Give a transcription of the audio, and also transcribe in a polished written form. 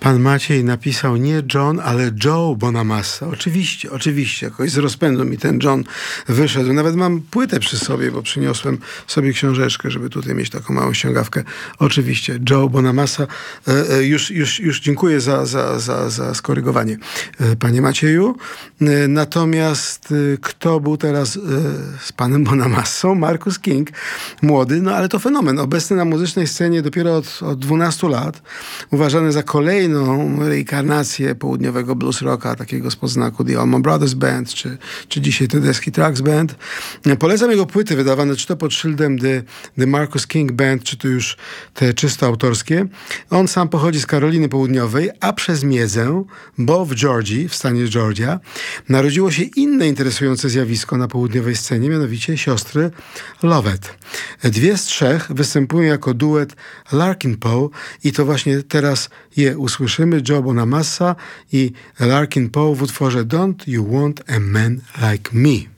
Pan Maciej napisał nie John, ale Joe Bonamassa. Oczywiście. Jakoś z rozpędu mi ten John wyszedł. Nawet mam płytę przy sobie, bo przyniosłem sobie książeczkę, żeby tutaj mieć taką małą ściągawkę. Oczywiście, Joe Bonamassa. Już dziękuję za skorygowanie, panie Macieju. Natomiast kto był teraz z panem Bonamassą? Marcus King, młody, no ale to fenomen. Obecny na muzycznej scenie dopiero od 12 lat. Uważany za kolejną reinkarnację południowego blues rocka, takiego z podznaku The Allman Brothers Band, czy dzisiaj Tedeschi Trucks Band. Polecam jego płyty wydawane czy to pod szyldem The Marcus King Band, czy to już te czysto autorskie. On sam pochodzi z Karoliny Południowej, a przez miedzę, bo w Georgii, w stanie Georgia, narodziło się inne interesujące zjawisko na południowej scenie, mianowicie siostry Lovett. 2 z 3 występują jako duet Larkin Poe i to właśnie teraz je usłyszymy. Joe Bonamassa i Larkin Poe w utworze Don't You Want a Man Like Me.